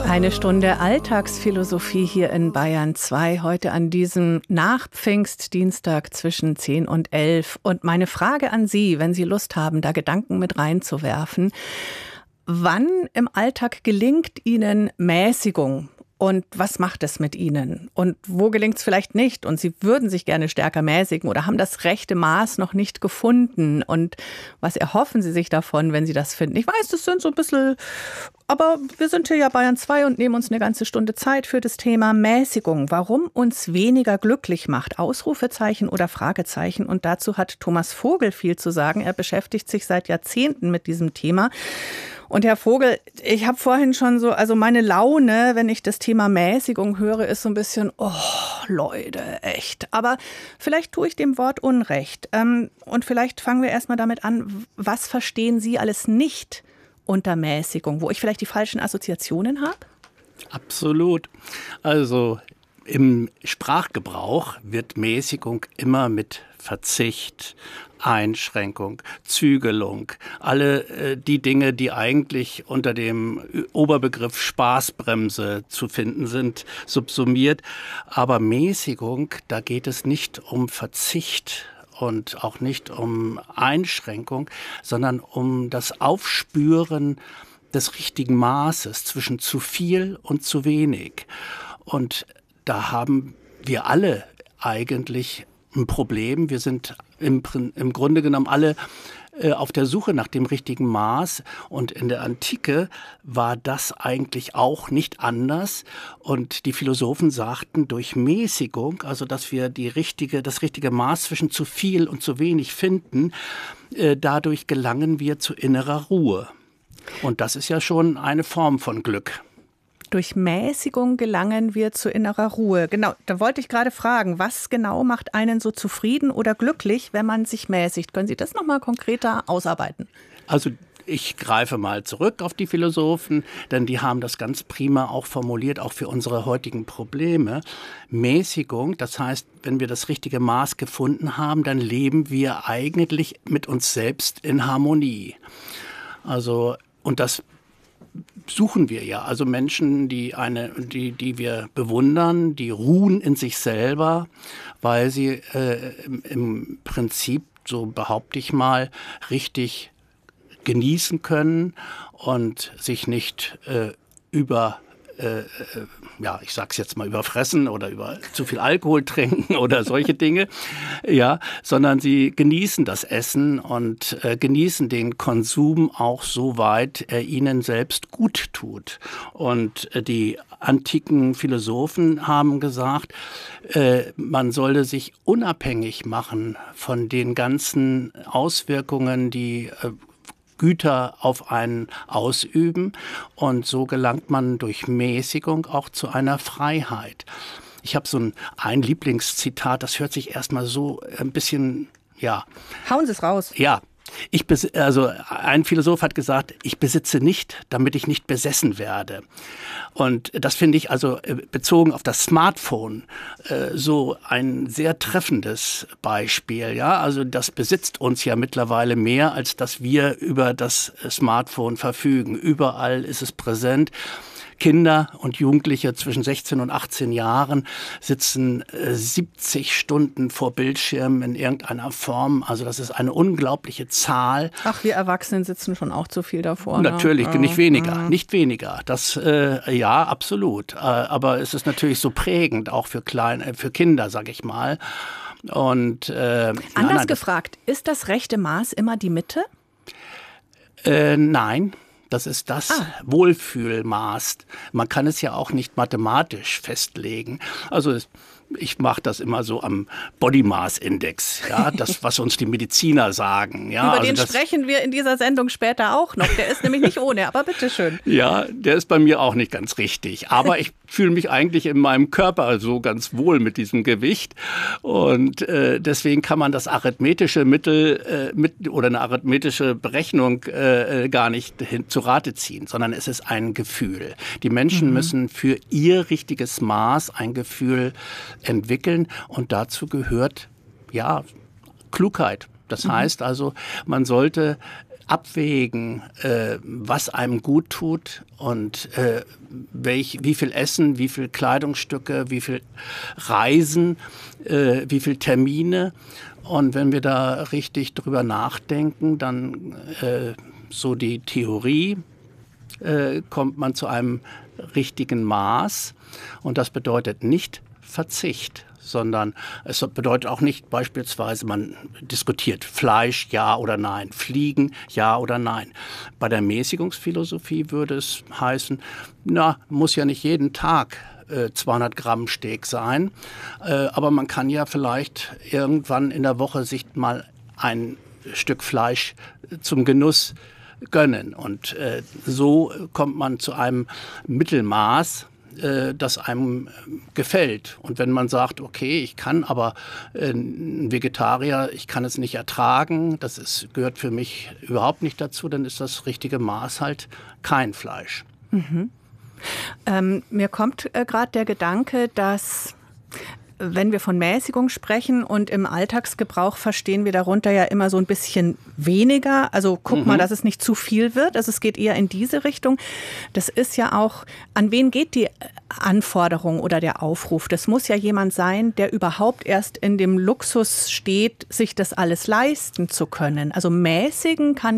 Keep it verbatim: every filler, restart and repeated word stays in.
Eine Stunde Alltagsphilosophie hier in Bayern zwei, heute an diesem Nachpfingstdienstag zwischen zehn und elf. Und meine Frage an Sie, wenn Sie Lust haben, da Gedanken mit reinzuwerfen: Wann im Alltag gelingt Ihnen Mäßigung? Und was macht es mit Ihnen? Und wo gelingt es vielleicht nicht? Und Sie würden sich gerne stärker mäßigen oder haben das rechte Maß noch nicht gefunden? Und was erhoffen Sie sich davon, wenn Sie das finden? Ich weiß, das sind so ein bisschen, aber wir sind hier ja Bayern zwei und nehmen uns eine ganze Stunde Zeit für das Thema Mäßigung. Warum uns weniger glücklich macht? Ausrufezeichen oder Fragezeichen? Und dazu hat Thomas Vogel viel zu sagen. Er beschäftigt sich seit Jahrzehnten mit diesem Thema. Und Herr Vogel, ich habe vorhin schon so, also meine Laune, wenn ich das Thema Mäßigung höre, ist so ein bisschen, oh Leute, echt. Aber vielleicht tue ich dem Wort Unrecht. Ähm, und vielleicht fangen wir erstmal damit an, was verstehen Sie alles nicht unter Mäßigung, wo ich vielleicht die falschen Assoziationen habe? Absolut. Also im Sprachgebrauch wird Mäßigung immer mit Verzicht, Einschränkung, Zügelung, alle äh, die Dinge, die eigentlich unter dem Oberbegriff Spaßbremse zu finden sind, subsumiert. Aber Mäßigung, da geht es nicht um Verzicht und auch nicht um Einschränkung, sondern um das Aufspüren des richtigen Maßes zwischen zu viel und zu wenig. Und da haben wir alle eigentlich ein Problem. Wir sind im, im Grunde genommen alle äh, auf der Suche nach dem richtigen Maß. Und in der Antike war das eigentlich auch nicht anders. Und die Philosophen sagten, durch Mäßigung, also dass wir die richtige, das richtige Maß zwischen zu viel und zu wenig finden, äh, dadurch gelangen wir zu innerer Ruhe. Und das ist ja schon eine Form von Glück. Durch Mäßigung gelangen wir zu innerer Ruhe. Genau, da wollte ich gerade fragen, was genau macht einen so zufrieden oder glücklich, wenn man sich mäßigt? Können Sie das nochmal konkreter ausarbeiten? Also ich greife mal zurück auf die Philosophen, denn die haben das ganz prima auch formuliert, auch für unsere heutigen Probleme. Mäßigung, das heißt, wenn wir das richtige Maß gefunden haben, dann leben wir eigentlich mit uns selbst in Harmonie. Also, und das suchen wir ja. Also Menschen, die eine, die, die wir bewundern, die ruhen in sich selber, weil sie äh, im, im Prinzip, so behaupte ich mal, richtig genießen können und sich nicht äh, über Äh, ja, ich sag's jetzt mal, überfressen oder über zu viel Alkohol trinken oder solche Dinge, ja, sondern sie genießen das Essen und äh, genießen den Konsum auch so weit er ihnen selbst gut tut. Und äh, die antiken Philosophen haben gesagt, äh, man solle sich unabhängig machen von den ganzen Auswirkungen, die äh, Güter auf einen ausüben, und so gelangt man durch Mäßigung auch zu einer Freiheit. Ich habe so ein, ein Lieblingszitat, das hört sich erstmal so ein bisschen, ja. Hauen Sie es raus. Ja. Ich bes- also ein Philosoph hat gesagt, ich besitze nicht, damit ich nicht besessen werde. Und das finde ich also bezogen auf das Smartphone äh, so ein sehr treffendes Beispiel. Ja, also das besitzt uns ja mittlerweile mehr, als dass wir über das Smartphone verfügen. Überall ist es präsent. Kinder und Jugendliche zwischen sechzehn und achtzehn Jahren sitzen äh, siebzig Stunden vor Bildschirmen in irgendeiner Form. Also das ist eine unglaubliche Zahl. Ach, wir Erwachsenen sitzen schon auch zu viel davor. Natürlich, ne? nicht weniger, mhm. nicht weniger. Das, äh, ja, absolut. Äh, aber es ist natürlich so prägend, auch für kleine, für Kinder, sag ich mal. Und, äh, Anders nein, nein, gefragt, ist das rechte Maß immer die Mitte? Äh, nein. Das ist das ah. Wohlfühlmaß. Man kann es ja auch nicht mathematisch festlegen. Also es, ich mache das immer so am Body Mass Index, ja, das, was uns die Mediziner sagen. Ja, Über also den das, sprechen wir in dieser Sendung später auch noch. Der ist nämlich nicht ohne, aber bitteschön. Ja, der ist bei mir auch nicht ganz richtig. Aber ich fühle mich eigentlich in meinem Körper so ganz wohl mit diesem Gewicht. Und äh, deswegen kann man das arithmetische Mittel äh, mit, oder eine arithmetische Berechnung äh, gar nicht hin, zu Rate ziehen, sondern es ist ein Gefühl. Die Menschen mhm. müssen für ihr richtiges Maß ein Gefühl entwickeln, und dazu gehört, ja, Klugheit. Das mhm. heißt also, man sollte abwägen, äh, was einem gut tut und äh, welch, wie viel Essen, wie viel Kleidungsstücke, wie viel Reisen, äh, wie viel Termine. Und wenn wir da richtig drüber nachdenken, dann äh, so die Theorie, äh, kommt man zu einem richtigen Maß. Und das bedeutet nicht Verzicht, sondern es bedeutet auch nicht beispielsweise, man diskutiert Fleisch, ja oder nein, Fliegen, ja oder nein. Bei der Mäßigungsphilosophie würde es heißen, na, muss ja nicht jeden Tag äh, zweihundert Gramm Steak sein, äh, aber man kann ja vielleicht irgendwann in der Woche sich mal ein Stück Fleisch zum Genuss gönnen. Und äh, so kommt man zu einem Mittelmaß, äh, das einem gefällt. Und wenn man sagt, okay, ich kann aber äh, ein Vegetarier, ich kann es nicht ertragen, das ist, gehört für mich überhaupt nicht dazu, dann ist das richtige Maß halt kein Fleisch. Mhm. Ähm, mir kommt äh, gerade der Gedanke, dass wenn wir von Mäßigung sprechen und im Alltagsgebrauch verstehen wir darunter ja immer so ein bisschen weniger. Also guck mhm. mal, dass es nicht zu viel wird. Also es geht eher in diese Richtung. Das ist ja auch, an wen geht die Anforderung oder der Aufruf? Das muss ja jemand sein, der überhaupt erst in dem Luxus steht, sich das alles leisten zu können. Also mäßigen kann